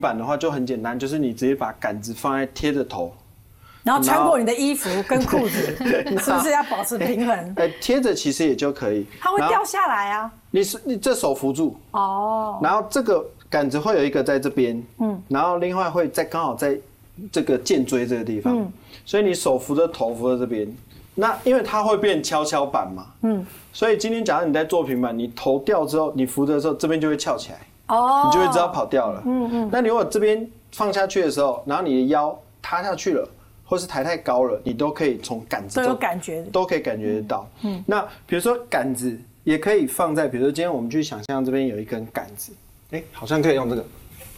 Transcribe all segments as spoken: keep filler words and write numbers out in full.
板的话就很简单，就是你直接把杆子放在贴着头。 然后穿过你的衣服跟裤子，你是不是要保持平衡？ 哎，贴着其实也就可以。 它会掉下来啊。 你是你这手扶住哦， 然后这个杆子会有一个在这边，嗯，然后另外会在刚好在这个肩椎这个地方，嗯，所以你手扶着头扶在这边。那因为它会变跷跷板嘛，嗯，所以今天假如你在做平板，你头掉之后，你扶着的时候，这边就会翘起来，哦，你就会知道跑掉了，嗯嗯。那你如果这边放下去的时候，然后你的腰塌下去了。或是抬太高了，你都可以从杆子都有感觉， 都可以感觉得到。嗯，那比如说杆子也可以放在，比如说今天我们去想象这边有一根杆子，哎、欸，好像可以用这个。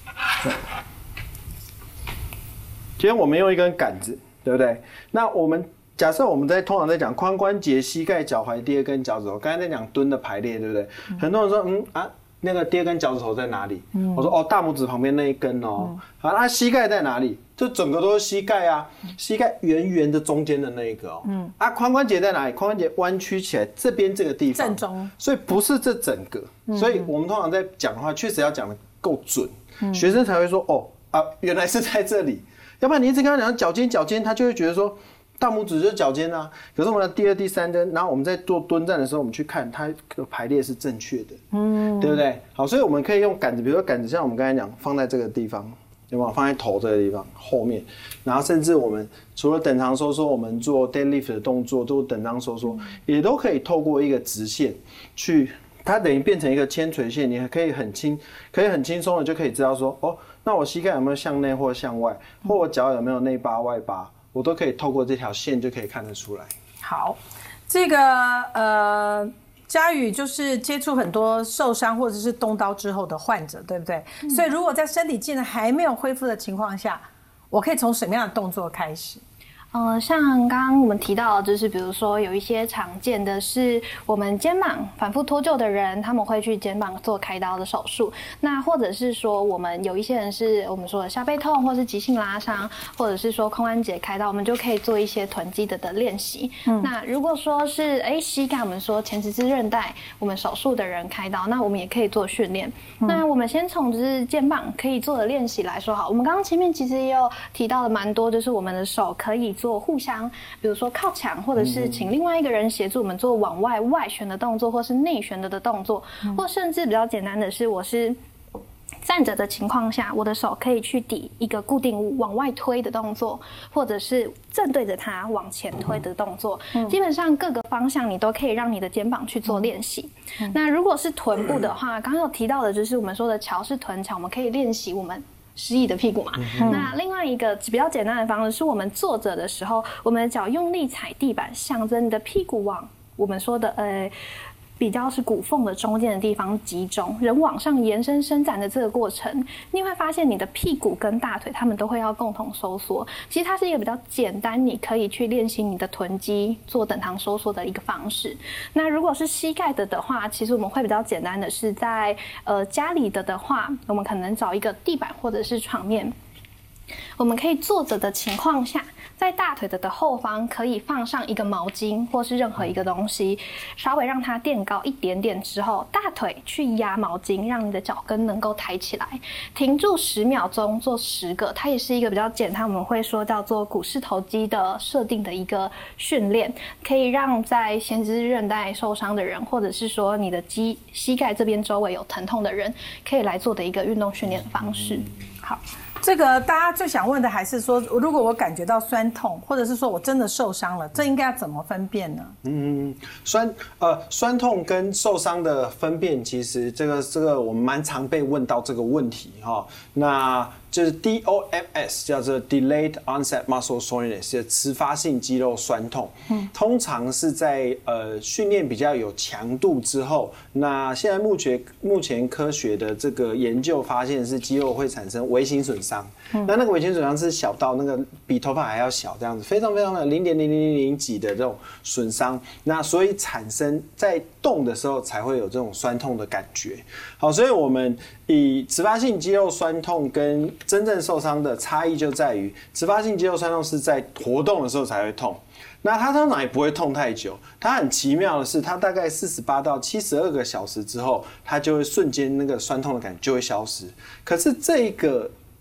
今天我们用一根杆子，对不对？那我们假设我们在通常在讲髋关节、膝盖、脚踝、第二根脚趾头，刚才在讲蹲的排列，对不对？嗯、很多人说，嗯啊。那个第二根脚趾头在哪里？嗯、我说哦，大拇指旁边那一根哦。嗯、好，那膝盖在哪里？就整个都是膝盖啊，膝盖圆圆的中间的那一个哦。嗯。啊，髋关节在哪里？髋关节弯曲起来这边这个地方。 正中。所以不是这整个，嗯、所以我们通常在讲的话，确实要讲的够准，嗯、学生才会说哦啊，原来是在这里。要不然你一直跟他讲脚尖脚尖，他就会觉得说。大拇指就是脚尖啊，可是我们的第二、第三根，然后我们在做蹲站的时候，我们去看它的排列是正确的，嗯，对不对？好，所以我们可以用杆子，比如说杆子，像我们刚才讲，放在这个地方，有没有？放在头这个地方后面，然后甚至我们除了等长收缩，我们做 deadlift 的动作，做等长收缩，也都可以透过一个直线去，它等于变成一个铅垂线，你还可以很轻，可以很轻松的就可以知道说，哦，那我膝盖有没有向内或向外，或我脚有没有内八外八。我都可以透过这条线就可以看得出来。 好，这个呃，嘉宇就是接触很多受伤或者是动刀之后的患者，对不对？嗯、所以如果在身体机能还没有恢复的情况下，我可以从什么样的动作开始？ 呃，像刚刚我们提到，就是比如说有一些常见的是我们肩膀反复脱臼的人，他们会去肩膀做开刀的手术。那或者是说我们有一些人是我们说的下背痛，或是急性拉伤，或者是说髋关节开刀，我们就可以做一些臀肌的的练习。嗯、那如果说是哎膝盖，我们说前十字韧带，我们手术的人开刀，那我们也可以做训练。嗯、那我们先从就是肩膀可以做的练习来说好，我们刚刚前面其实也有提到的蛮多，就是我们的手可以做互相，比如说靠墙，或者是请另外一个人协助我们做往外外旋的动作，或是内旋的的动作，嗯、或甚至比较简单的是，我是站着的情况下，我的手可以去抵一个固定物往外推的动作，或者是正对着它往前推的动作。嗯、基本上各个方向你都可以让你的肩膀去做练习。嗯、那如果是臀部的话，刚刚有提到的就是我们说的桥式臀桥，我们可以练习我们失忆的屁股嘛。嗯、那另外一个比较简单的方式是我们坐着的时候，我们的脚用力踩地板，想着你的屁股往我们说的呃比较是骨缝的中间的地方集中，人往上延伸伸展的这个过程，你会发现你的屁股跟大腿它们都会要共同收缩。其实它是一个比较简单，你可以去练习你的臀肌做等长收缩的一个方式。那如果是膝盖的的话，其实我们会比较简单的是在呃家里的的话，我们可能找一个地板或者是床面，我们可以坐着的情况下，在大腿的的后方可以放上一个毛巾或是任何一个东西，稍微让它垫高一点点之后，大腿去压毛巾，让你的脚跟能够抬起来，停住十秒钟，做十个。它也是一个比较简单，我们会说叫做股四头肌的设定的一个训练，可以让在前十字韧带受伤的人，或者是说你的肌膝盖这边周围有疼痛的人，可以来做的一个运动训练方式。 好。这个大家最想问的还是说，如果我感觉到酸痛，或者是说我真的受伤了，这应该要怎么分辨呢？嗯， 酸呃酸痛跟受伤的分辨，其实这个这个我们蛮常被问到这个问题哈。那就是 D O M S 叫做 Delayed Onset Muscle Soreness， 是迟发性肌肉酸痛。嗯，通常是在呃训练比较有强度之后，那现在目前目前科学的这个研究发现是肌肉会产生微型损伤。嗯、那那个微型损伤是小到那个比头发还要小这样子，非常非常的零点零零零零几的这种损伤。那所以产生在动的时候才会有这种酸痛的感觉。好，所以我们以迟发性肌肉酸痛跟真正受伤的差异就在于，迟发性肌肉酸痛是在活动的时候才会痛，那它通常也不会痛太久。它很奇妙的是，它大概四十八到七十二个小时之后，它就会瞬间那个酸痛的感觉就会消失。可是这个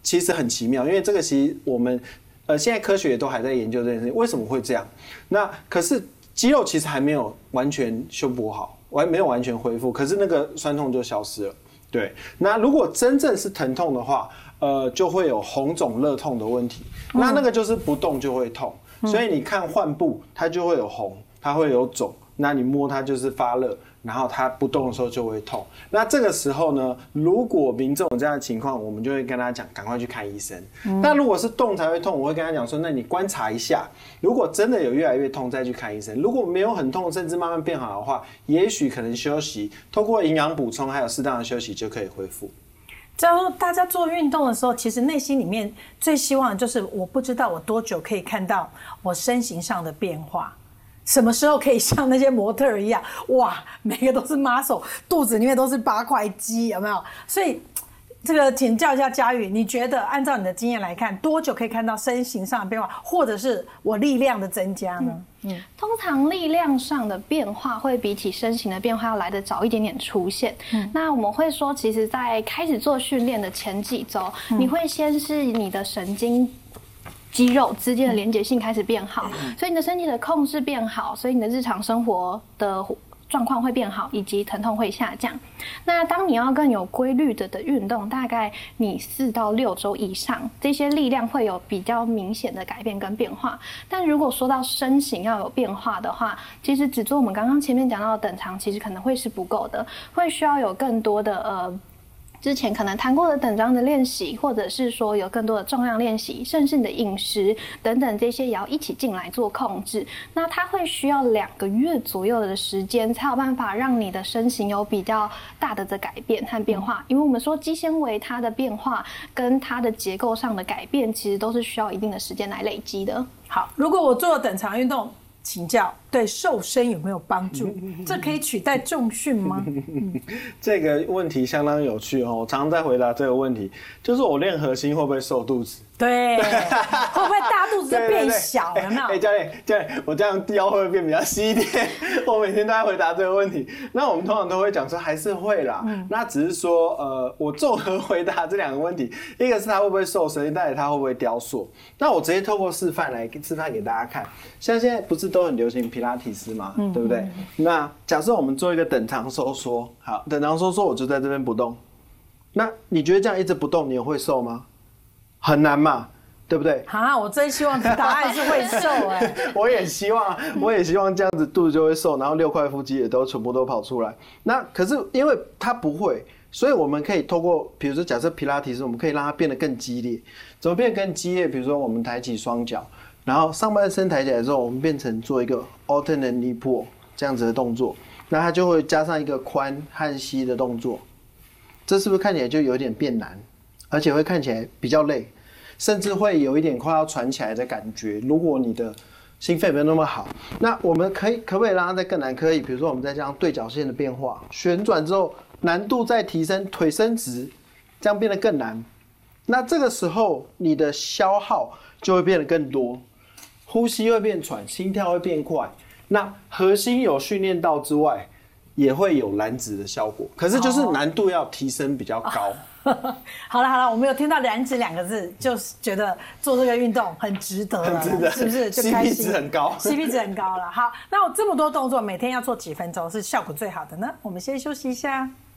其实很奇妙，因为这个其实我们呃现在科学也都还在研究这件事情，为什么会这样？那可是肌肉其实还没有完全修补好，完没有完全恢复，可是那个酸痛就消失了。对，那如果真正是疼痛的话，呃，就会有红肿热痛的问题。那那个就是不动就会痛，嗯、所以你看患部它就会有红，它会有肿，那你摸它就是发热。然后他不动的时候就会痛，那这个时候呢，如果民众有这样的情况，我们就会跟他讲，赶快去看医生。嗯、那如果是动才会痛，我会跟他讲说，那你观察一下，如果真的有越来越痛，再去看医生。如果没有很痛，甚至慢慢变好的话，也许可能休息，透过营养补充还有适当的休息就可以恢复。 这样说，大家做运动的时候，其实内心里面最希望的就是，我不知道我多久可以看到我身形上的变化。什么时候可以像那些模特一样，哇，每个都是 muscle， 肚子里面都是八块肌，有没有？所以这个请教一下嘉宇，你觉得按照你的经验来看，多久可以看到身形上的变化，或者是我力量的增加呢？ 嗯，通常力量上的变化会比起身形的变化要来得早一点点出现。嗯，那我们会说，其实在开始做训练的前几周，嗯、你会先是你的神经肌肉之间的连结性开始变好，所以你的身体的控制变好，所以你的日常生活的状况会变好，以及疼痛会下降。那当你要更有规律的的运动，大概你四到六周以上，这些力量会有比较明显的改变跟变化。但如果说到身形要有变化的话，其实只做我们刚刚前面讲到的等长，其实可能会是不够的，会需要有更多的呃。之前可能谈过的等张的练习，或者是说有更多的重量练习，甚至你的饮食等等这些也要一起进来做控制。那它会需要两个月左右的时间，才有办法让你的身形有比较大的的改变和变化。因为我们说肌纤维它的变化跟它的结构上的改变，其实都是需要一定的时间来累积的。 好，如果我做等长运动，请教对瘦身有没有帮助？这可以取代重训吗？ 这个问题相当有趣哦，我常常在回答这个问题，就是我练核心会不会瘦肚子？ 对，会不会大肚子就变小？有没有？ 哎，教练，教练，我这样腰会不会变比较细一点？我每天都在回答这个问题。那我们通常都会讲说还是会啦，嗯、那只是说呃，我综合回答这两个问题，一个是他会不会瘦身，再来他会不会雕塑。那我直接透过示范来示范给大家看。像现在不是都很流行皮拉提斯嘛，嗯、对不对？嗯、那假设我们做一个等长收缩，好，等长收缩我就在这边不动。那你觉得这样一直不动，你也会瘦吗？很难嘛，对不对？ 啊，我真希望答案是会瘦哎、欸。 我也希望，我也希望这样子肚子就会瘦，然后六块腹肌也都全部都跑出来。那可是因为它不会，所以我们可以透过，比如说假设皮拉提斯，我们可以让它变得更激烈。怎么变得更激烈？比如说我们抬起双脚，然后上半身抬起来之后，我们变成做一个 alternate knee pull 这样子的动作，那它就会加上一个髋和膝的动作。这是不是看起来就有点变难？而且会看起来比较累，甚至会有一点快要喘起来的感觉。如果你的心肺没有那么好，那我们可以可不可以让它再更难？可以，比如说我们再加上对角线的变化，旋转之后难度再提升，腿伸直，这样变得更难。那这个时候你的消耗就会变得更多，呼吸会变喘，心跳会变快。那核心有训练到之外，也会有燃脂的效果，可是就是难度要提升比较高。 好了好了，我们有听到燃脂两个字，就是觉得做这个运动很值得了， 很值得， 是不是？就开心 ，C P 值很高 ，C P 值很高了。好，那我这么多动作，每天要做几分钟是效果最好的呢？我们先休息一下。